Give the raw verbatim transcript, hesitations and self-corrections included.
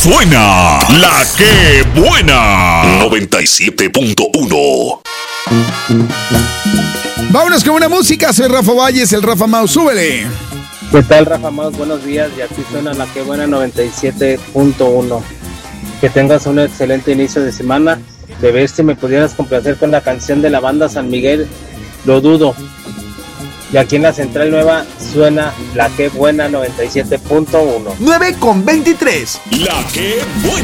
suena la que buena. noventa y siete punto uno. Vámonos con una música. Soy Rafa Valles, el Rafa Mau. Súbele. ¿Qué tal, Rafa Mau? Buenos días. Y aquí suena la que buena noventa y siete punto uno. Que tengas un excelente inicio de semana. De ver si me pudieras complacer con la canción de la banda San Miguel, Lo Dudo. Y aquí en la Central Nueva suena la que buena noventa y siete punto uno. nueve con veintitrés. La que buena.